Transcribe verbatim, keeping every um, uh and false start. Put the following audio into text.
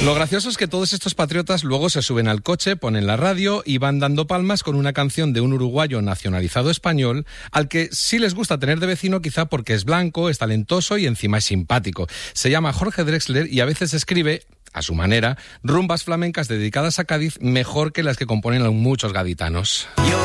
Lo gracioso es que todos estos patriotas luego se suben al coche, ponen la radio y van dando palmas con una canción de un uruguayo nacionalizado español al que sí les gusta tener de vecino, quizá porque es blanco, es talentoso y encima es simpático. Se llama Jorge Drexler y a veces escribe, a su manera, rumbas flamencas dedicadas a Cádiz mejor que las que componen muchos gaditanos. Yo